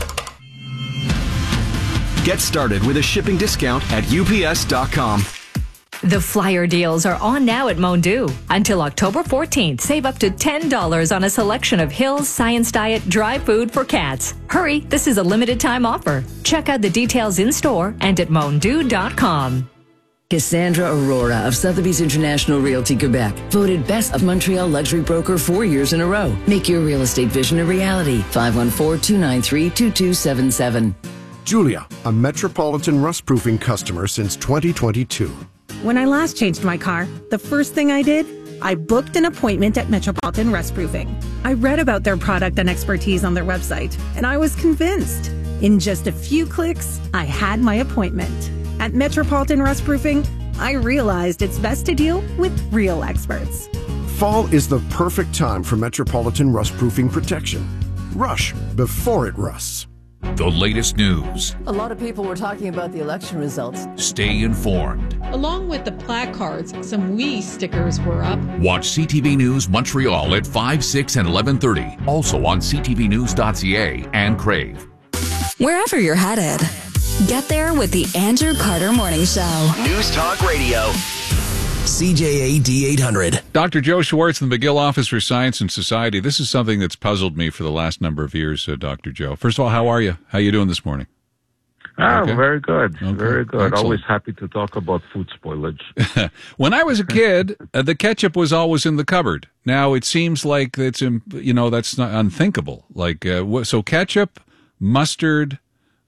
Get started with a shipping discount at U P S dot com. The flyer deals are on now at Mondu. Until October fourteenth, save up to ten dollars on a selection of Hill's Science Diet dry food for cats. Hurry, this is a limited time offer. Check out the details in store and at mondu dot com. Cassandra Aurora of Sotheby's International Realty Quebec, voted Best of Montreal Luxury Broker four years in a row. Make your real estate vision a reality. five one four, two nine three, two two seven seven. Julia, a Metropolitan rust-proofing customer since twenty twenty-two. When I last changed my car, the first thing I did, I booked an appointment at Metropolitan Rust Proofing. I read about their product and expertise on their website, and I was convinced. In just a few clicks, I had my appointment. At Metropolitan Rust Proofing, I realized it's best to deal with real experts. Fall is the perfect time for Metropolitan Rust Proofing protection. Rush before it rusts. The latest news. A lot of people were talking about the election results. Stay informed. Along with the placards, some We stickers were up. Watch C T V News Montreal at five, six, and eleven thirty. Also on c t v news dot c a and Crave. Wherever you're headed, get there with the Andrew Carter Morning Show. News Talk Radio. C J A D eight hundred. Doctor Joe Schwartz in the McGill Office for Science and Society. This is something that's puzzled me for the last number of years, uh, Doctor Joe. First of all, how are you? How are you doing this morning? Ah, okay? very good. Okay. Very good. Excellent. Always happy to talk about food spoilage. When I was a kid, uh, the ketchup was always in the cupboard. Now it seems like it's, you know, that's not unthinkable. Like, uh, so ketchup, mustard,